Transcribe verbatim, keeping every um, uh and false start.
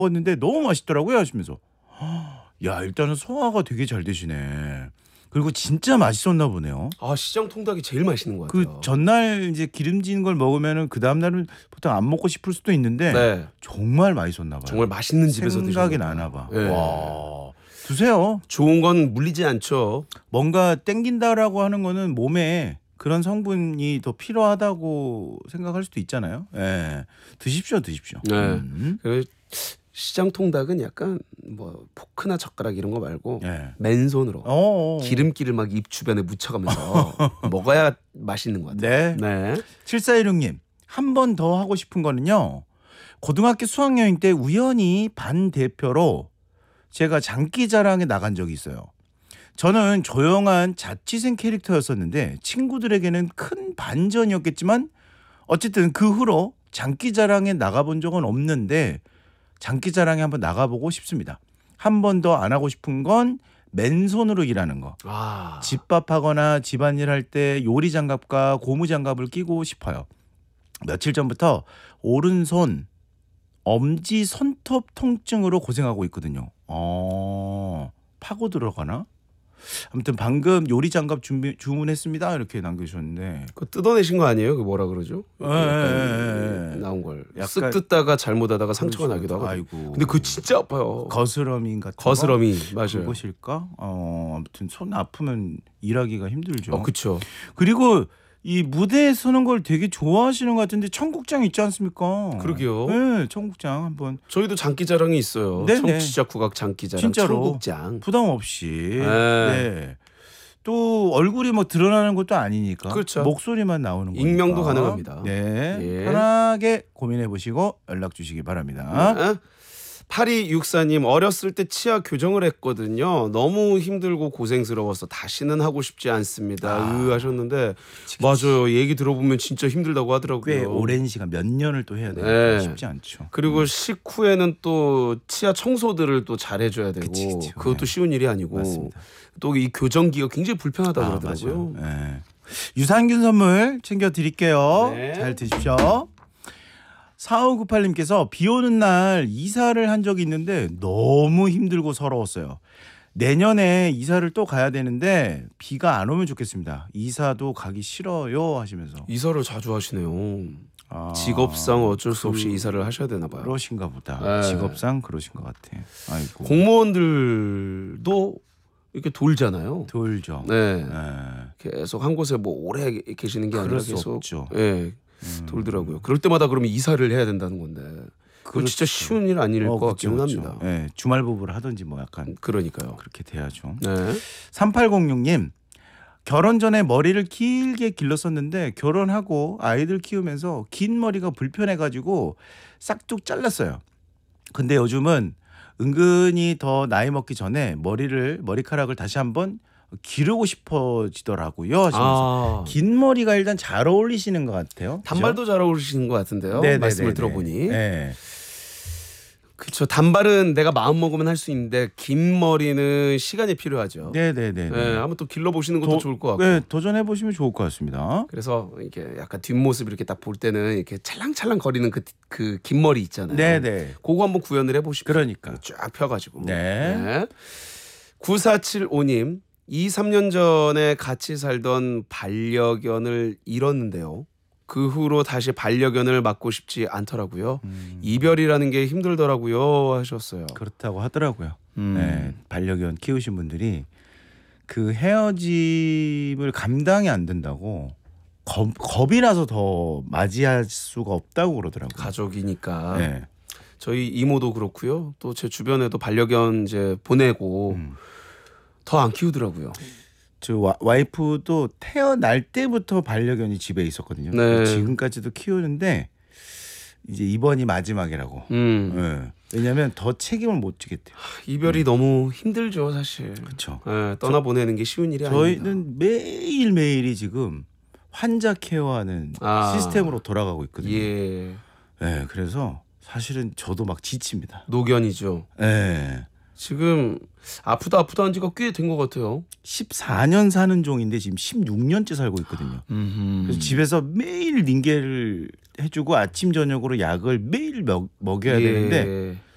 먹었는데 너무 맛있더라고요 하시면서. 야 일단은 소화가 되게 잘 되시네. 그리고 진짜 맛있었나 보네요. 아 시장 통닭이 제일 맛있는 것 그 같아요. 전날 이제 기름진 걸 먹으면은 그 다음 날은 보통 안 먹고 싶을 수도 있는데 네. 정말 맛있었나 봐요. 정말 맛있는 집에서 생각이 드셨나 나나 봐. 네. 와. 드세요. 좋은 건 물리지 않죠. 뭔가 땡긴다라고 하는 거는 몸에 그런 성분이 더 필요하다고 생각할 수도 있잖아요. 예. 드십시오, 드십시오. 네. 음. 그 시장 통닭은 약간 뭐 포크나 젓가락 이런 거 말고 예. 맨손으로 어어. 기름기를 막 입 주변에 묻혀가면서 먹어야 맛있는 것 같아요. 네. 네. 칠사일육 님, 한 번 더 하고 싶은 거는요. 고등학교 수학여행 때 우연히 반 대표로 제가 장기자랑에 나간 적이 있어요. 저는 조용한 자취생 캐릭터였었는데 친구들에게는 큰 반전이었겠지만 어쨌든 그 후로 장기자랑에 나가본 적은 없는데 장기자랑에 한번 나가보고 싶습니다. 한 번 더 안 하고 싶은 건 맨손으로 일하는 거. 아. 집밥하거나 집안일 할 때 요리 장갑과 고무 장갑을 끼고 싶어요. 며칠 전부터 오른손 엄지 손톱 통증으로 고생하고 있거든요. 어, 파고 들어가나? 아무튼 방금 요리 장갑 준비 주문했습니다. 이렇게 남겨주셨는데. 그거 뜯어내신 거 아니에요? 그 뭐라 그러죠? 예, 예, 예, 예. 나온 걸. 약간- 쓱 뜯다가 잘못하다가 상처가 그렇죠. 나기도 하고. 아이고. 근데 그거 진짜 아파요. 거스러미 같은 거? 거스러미 맞아요. 그것일까? 어, 아무튼 손 아프면 일하기가 힘들죠. 어, 그렇죠. 그리고 이 무대에 서는 걸 되게 좋아하시는 것 같은데 청국장 있지 않습니까? 그러게요. 네, 청국장 한번 저희도 장기자랑이 있어요. 네네. 청취자 국악 장기자랑 진짜로. 청국장. 부담 없이. 네. 네. 또 얼굴이 뭐 드러나는 것도 아니니까. 그렇죠. 목소리만 나오는 거니까. 익명도 가능합니다. 네. 예. 편하게 고민해 보시고 연락 주시기 바랍니다. 네. 팔이육사 님 어렸을 때 치아 교정을 했거든요. 너무 힘들고 고생스러워서 다시는 하고 싶지 않습니다. 아. 으 하셨는데 맞아요. 얘기 들어보면 진짜 힘들다고 하더라고요. 꽤 오랜 시간 몇 년을 또 해야 되니까 네. 쉽지 않죠. 그리고 식후에는 또 치아 청소들을 또 잘해줘야 되고 그치, 그치. 그것도 네. 쉬운 일이 아니고 맞습니다. 또 이 교정기가 굉장히 불편하다고 아, 그러더라고요. 맞아요. 네. 유산균 선물 챙겨 드릴게요. 네. 잘 드십시오. 사오구팔 님께서 비 오는 날 이사를 한 적이 있는데 너무 힘들고 서러웠어요. 내년에 이사를 또 가야 되는데 비가 안 오면 좋겠습니다. 이사도 가기 싫어요 하시면서. 이사를 자주 하시네요. 아, 직업상 어쩔 수 없이 그- 이사를 하셔야 되나 봐요. 그러신가 보다. 네. 직업상 그러신 것 같아. 아이고. 공무원들도 이렇게 돌잖아요. 돌죠. 네. 네. 계속 한 곳에 뭐 오래 계시는 게 아니라 그럴 수 계속 없죠. 예, 음. 돌더라고요. 그럴 때마다 그러면 이사를 해야 된다는 건데 그건 진짜 그렇죠. 쉬운 일 아닐 어, 것 그쵸, 같긴 그쵸. 합니다. 네, 주말 부부를 하든지 뭐 약간 그러니까요. 그렇게 돼야죠. 네. 삼팔공육 님 결혼 전에 머리를 길게 길렀었는데 결혼하고 아이들 키우면서 긴 머리가 불편해가지고 싹둑 잘랐어요. 근데 요즘은 은근히 더 나이 먹기 전에 머리를 머리카락을 다시 한번 기르고 싶어지더라고요 하시면서 아, 긴 머리가 일단 잘 어울리시는 것 같아요. 단발도 잘 어울리시는 것 같은데요. 네네네네. 말씀을 들어보니. 네. 그렇죠. 단발은 내가 마음 먹으면 할 수 있는데 긴 머리는 시간이 필요하죠. 네네네. 네, 한번 또 길러 보시는 것도 도- 좋을 것 같고. 네, 도전해 보시면 좋을 것 같습니다. 그래서 이렇게 약간 뒷모습 이렇게 딱 볼 때는 이렇게 찰랑찰랑 거리는 그 그 긴 머리 있잖아요. 네네. 그거 한번 구현을 해보십시오. 그러니까. 쫙 펴가지고. 네. 구사칠오 님 이, 삼 년 전에 같이 살던 반려견을 잃었는데요. 그 후로 다시 반려견을 맡고 싶지 않더라고요. 음, 이별이라는 게 힘들더라고요 하셨어요. 그렇다고 하더라고요. 음. 네, 반려견 키우신 분들이 그 헤어짐을 감당이 안 된다고 겁, 겁이 나서 더 맞이할 수가 없다고 그러더라고요. 가족이니까. 네. 저희 이모도 그렇고요. 또 제 주변에도 반려견 이제 보내고 음. 더 안 키우더라고요. 저 와, 와이프도 태어날 때부터 반려견이 집에 있었거든요. 네. 지금까지도 키우는데 이제 이번이 마지막이라고. 음. 네. 왜냐하면 더 책임을 못 지겠대요. 이별이 너무 힘들죠, 사실. 그렇죠. 예, 떠나 보내는 게 쉬운 일이 아닙니다. 저희는 매일 매일이 지금 환자 케어하는 아. 시스템으로 돌아가고 있거든요. 예, 네, 그래서 사실은 저도 막 지칩니다. 노견이죠. 네. 지금 아프다 아프다 한 지가 꽤 된 것 같아요. 십사 년 사는 종인데 지금 십육 년째 살고 있거든요. 그래서 집에서 매일 링겔을 해주고 아침 저녁으로 약을 매일 먹, 먹여야 예. 되는데